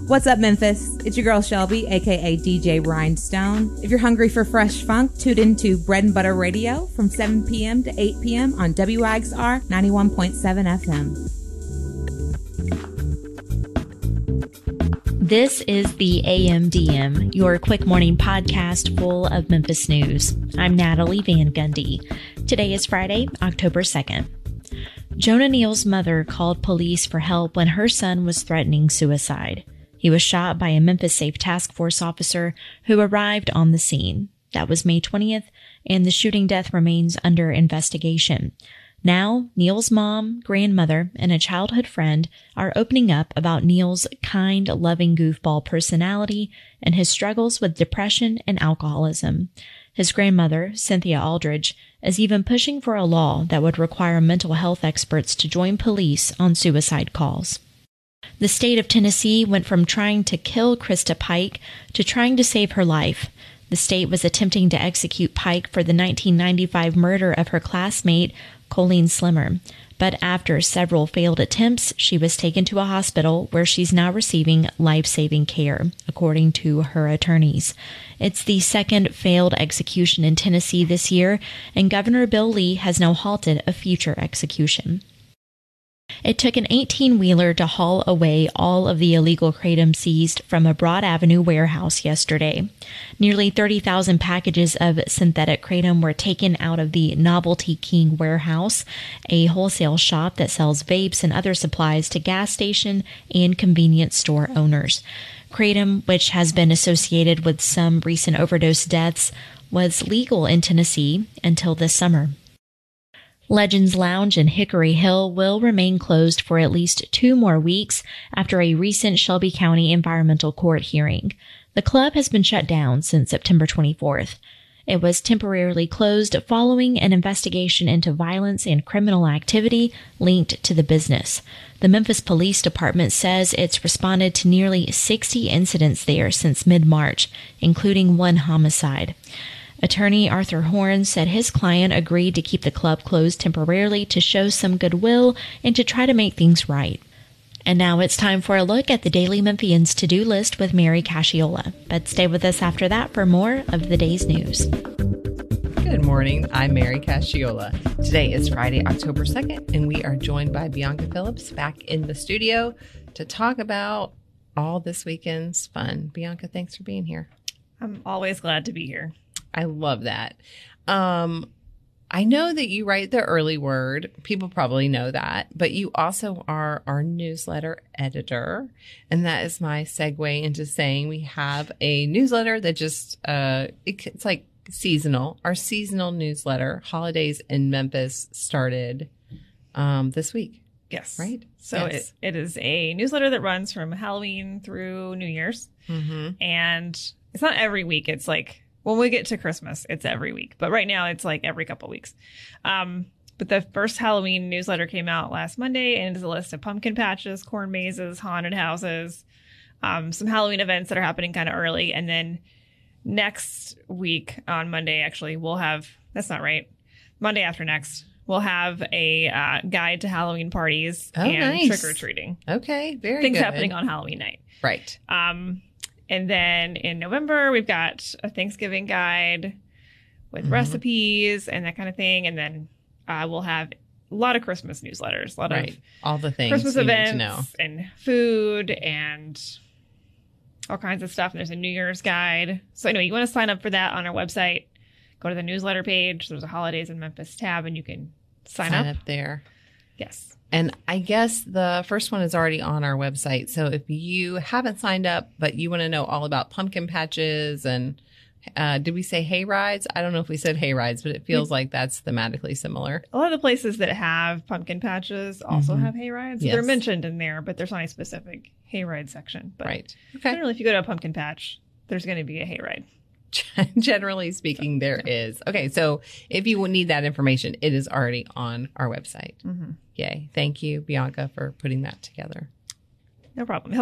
What's up, Memphis? It's your girl Shelby, aka DJ Rhinestone. If you're hungry for fresh funk, tune into Bread and Butter Radio from 7 p.m. to 8 p.m. on WIXR 91.7 FM. This is the AMDM, your quick morning podcast full of Memphis news. I'm Natalie Van Gundy. Today is Friday, October 2nd. Jonah Neal's mother called police for help when her son was threatening suicide. He was shot by a Memphis Safe Task Force officer who arrived on the scene. That was May 20th, and the shooting death remains under investigation. Now, Neal's mom, grandmother, and a childhood friend are opening up about Neal's kind, loving goofball personality and his struggles with depression and alcoholism. His grandmother, Cynthia Aldridge, is even pushing for a law that would require mental health experts to join police on suicide calls. The state of Tennessee went from trying to kill Krista Pike to trying to save her life. The state was attempting to execute Pike for the 1995 murder of her classmate, Colleen Slimmer. But after several failed attempts, she was taken to a hospital where she's now receiving life-saving care, according to her attorneys. It's the second failed execution in Tennessee this year, and Governor Bill Lee has now halted a future execution. It took an 18-wheeler to haul away all of the illegal kratom seized from a Broad Avenue warehouse yesterday. Nearly 30,000 packages of synthetic kratom were taken out of the Novelty King warehouse, a wholesale shop that sells vapes and other supplies to gas station and convenience store owners. Kratom, which has been associated with some recent overdose deaths, was legal in Tennessee until this summer. Legends Lounge in Hickory Hill will remain closed for at least 2 more weeks after a recent Shelby County Environmental Court hearing. The club has been shut down since September 24th. It was temporarily closed following an investigation into violence and criminal activity linked to the business. The Memphis Police Department says it's responded to nearly 60 incidents there since mid-March, including 1 homicide. Attorney Arthur Horn said his client agreed to keep the club closed temporarily to show some goodwill and to try to make things right. And now it's time for a look at the Daily Memphians to-do list with Mary Casciola. But stay with us after that for more of the day's news. Good morning. I'm Mary Casciola. Today is Friday, October 2nd, and we are joined by Bianca Phillips back in the studio to talk about all this weekend's fun. Bianca, thanks for being here. I'm always glad to be here. I love that. I know that you write the early word. People probably know that, but you also are our newsletter editor. And that is my segue into saying we have a newsletter that just, it's like seasonal. Our seasonal newsletter, Holidays in Memphis, started this week. Yes. Right? So yes. It is a newsletter that runs from Halloween through New Year's. Mm-hmm. And it's not every week. It's like, when we get to Christmas, it's every week. But right now, it's like every couple weeks. But the first Halloween newsletter came out last Monday, and it's a list of pumpkin patches, corn mazes, haunted houses, some Halloween events that are happening kind of early. And then next week on Monday, actually, we'll have, that's not right, Monday after next, we'll have a guide to Halloween parties and nice. trick-or-treating. Okay, very Things good. happening on Halloween night. Right. And then in November, we've got a Thanksgiving guide with recipes and that kind of thing. And then we'll have a lot of Christmas newsletters, a lot of all the things Christmas you events need to know. And food and all kinds of stuff. And there's a New Year's guide. So anyway, you want to sign up for that on our website. Go to the newsletter page. There's a Holidays in Memphis tab, and you can sign up there. Yes. And I guess the first one is already on our website. So if you haven't signed up, but you want to know all about pumpkin patches and did we say hay rides? I don't know if we said hay rides, but it feels like that's thematically similar. A lot of the places that have pumpkin patches also have hay rides. Yes. They're mentioned in there, but there's not a specific hay ride section. But right. Okay. generally, if you go to a pumpkin patch, there's going to be a hay ride. Generally speaking, there is. Okay, so if you need that information, it is already on our website. Mm-hmm. Yay. Thank you, Bianca, for putting that together. No problem.